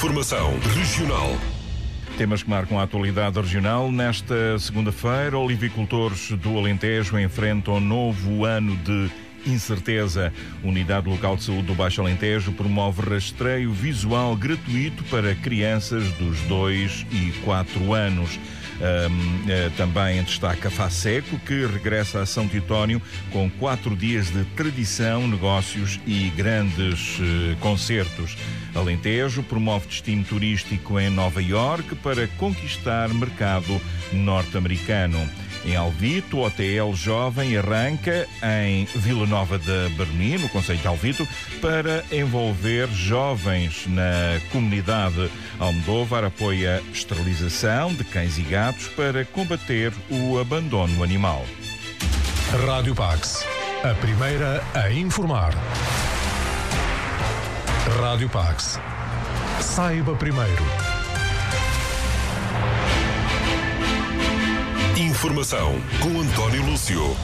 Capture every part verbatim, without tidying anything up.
Informação regional. Temas que marcam a atualidade regional. Nesta segunda-feira, olivicultores do Alentejo enfrentam um novo ano de incerteza. Unidade Local de Saúde do Baixo Alentejo promove rastreio visual gratuito para crianças dos dois e quatro anos. Um, uh, também destaca a FASECO, que regressa a São Titónio com quatro dias de tradição, negócios e grandes uh, concertos. Alentejo promove destino turístico em Nova Iorque para conquistar mercado norte-americano. Em Alvito, o Hotel Jovem arranca em Vila Nova da Berni, no concelho de Alvito, para envolver jovens na comunidade. Almodóvar apoia esterilização de cães e gatos para combater o abandono animal. Rádio Pax, a primeira a informar. Rádio Pax. Saiba primeiro. Informação com António Lúcio.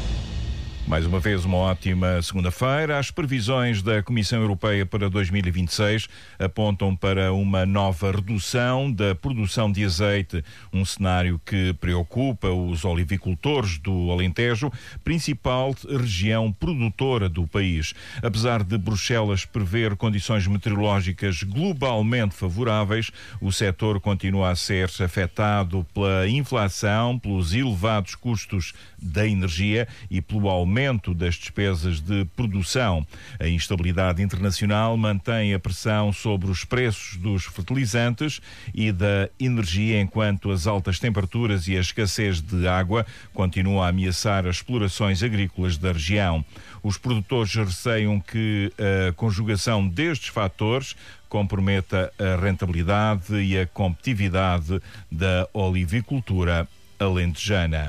Mais uma vez, uma ótima segunda-feira. As previsões da Comissão Europeia para dois mil e vinte e seis apontam para uma nova redução da produção de azeite, um cenário que preocupa os olivicultores do Alentejo, principal região produtora do país. Apesar de Bruxelas prever condições meteorológicas globalmente favoráveis, o setor continua a ser afetado pela inflação, pelos elevados custos da energia e pelo aumento das despesas de produção. A instabilidade internacional mantém a pressão sobre os preços dos fertilizantes e da energia, enquanto as altas temperaturas e a escassez de água continuam a ameaçar as explorações agrícolas da região. Os produtores receiam que a conjugação destes fatores comprometa a rentabilidade e a competitividade da olivicultura alentejana.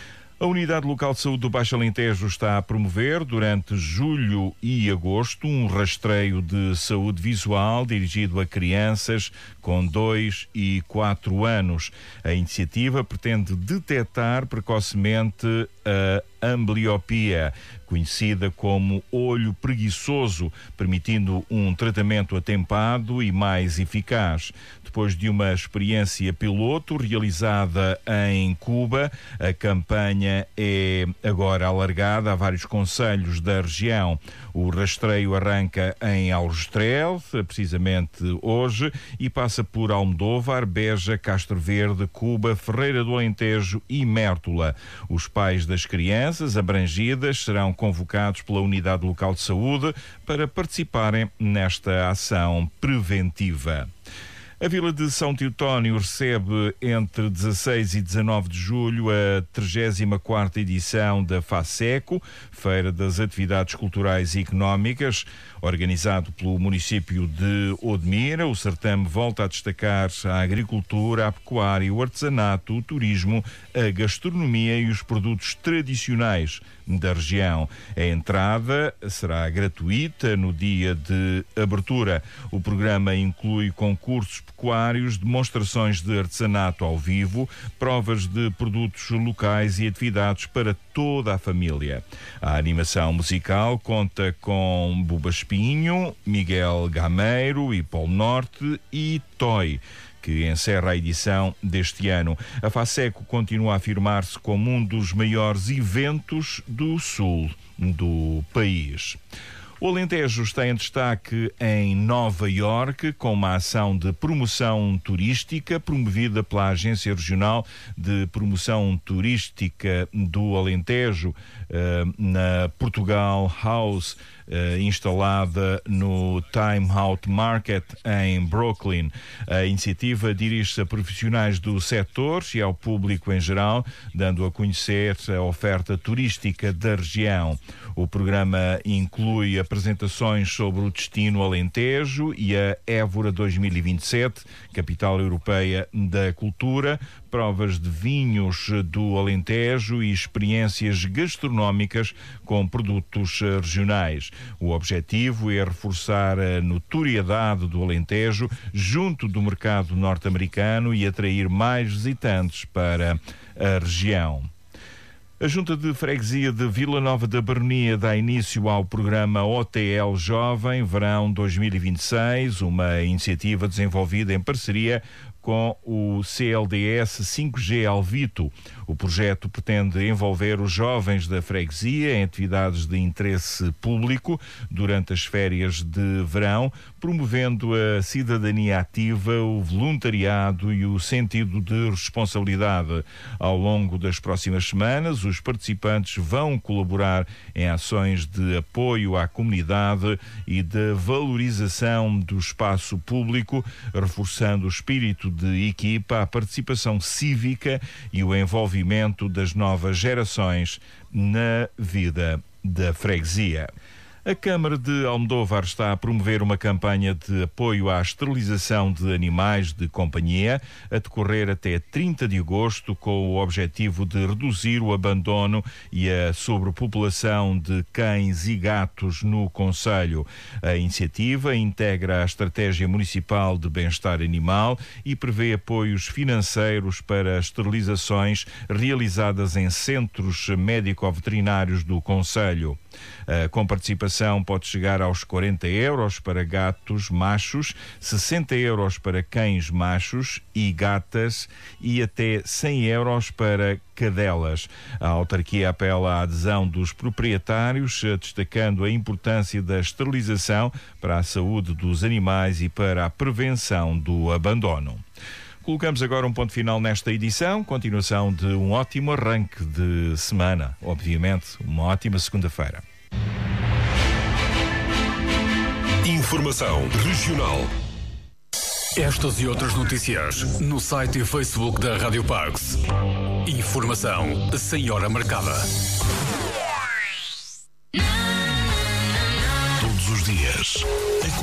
A Unidade Local de Saúde do Baixo Alentejo está a promover, durante julho e agosto, um rastreio de saúde visual dirigido a crianças com dois e quatro anos. A iniciativa pretende detectar precocemente a ambliopia, conhecida como olho preguiçoso, permitindo um tratamento atempado e mais eficaz. Depois de uma experiência piloto realizada em Cuba, a campanha é agora alargada a vários concelhos da região. O rastreio arranca em Aljustrel, precisamente hoje, e passa por Almodóvar, Beja, Castro Verde, Cuba, Ferreira do Alentejo e Mértola. Os pais das crianças abrangidas serão convocados pela Unidade Local de Saúde para participarem nesta ação preventiva. A Vila de São Titónio recebe entre dezasseis e dezanove de julho a trigésima quarta edição da FASECO, Feira das Atividades Culturais e Económicas, organizado pelo município de Odmira. O certame volta a destacar a agricultura, a pecuária, o artesanato, o turismo, a gastronomia e os produtos tradicionais da região. A entrada será gratuita no dia de abertura. O programa inclui concursos pecuários, demonstrações de artesanato ao vivo, provas de produtos locais e atividades para toda a família. A animação musical conta com Buba Espinho, Miguel Gameiro e Polo Norte e Toy, que encerra a edição deste ano. A FASECO continua a afirmar-se como um dos maiores eventos do sul do país. O Alentejo está em destaque em Nova Iorque, com uma ação de promoção turística promovida pela Agência Regional de Promoção Turística do Alentejo, eh, na Portugal House, eh, instalada no Time Out Market em Brooklyn. A iniciativa dirige-se a profissionais do setor e ao público em geral, dando a conhecer a oferta turística da região. O programa inclui apresentações sobre o destino Alentejo e a Évora dois mil e vinte e sete, capital europeia da cultura, provas de vinhos do Alentejo e experiências gastronómicas com produtos regionais. O objetivo é reforçar a notoriedade do Alentejo junto do mercado norte-americano e atrair mais visitantes para a região. A Junta de Freguesia de Vila Nova da Baronia dá início ao programa O T L Jovem Verão dois mil e vinte e seis, uma iniciativa desenvolvida em parceria com o C L D S cinco G Alvito. O projeto pretende envolver os jovens da freguesia em atividades de interesse público durante as férias de verão, promovendo a cidadania ativa, o voluntariado e o sentido de responsabilidade. Ao longo das próximas semanas, os participantes vão colaborar em ações de apoio à comunidade e de valorização do espaço público, reforçando o espírito de equipa, a participação cívica e o envolvimento das novas gerações na vida da freguesia. A Câmara de Almodóvar está a promover uma campanha de apoio à esterilização de animais de companhia, a decorrer até trinta de agosto, com o objetivo de reduzir o abandono e a sobrepopulação de cães e gatos no concelho. A iniciativa integra a Estratégia Municipal de Bem-Estar Animal e prevê apoios financeiros para esterilizações realizadas em centros médico-veterinários do concelho. A com participação pode chegar aos quarenta euros para gatos machos, sessenta euros para cães machos e gatas e até cem euros para cadelas. A autarquia apela à adesão dos proprietários, destacando a importância da esterilização para a saúde dos animais e para a prevenção do abandono. Colocamos agora um ponto final nesta edição, continuação de um ótimo arranque de semana, obviamente, uma ótima segunda-feira. Informação regional. Estas e outras notícias no site e Facebook da Rádio Pax. Informação sem hora marcada. Todos os dias.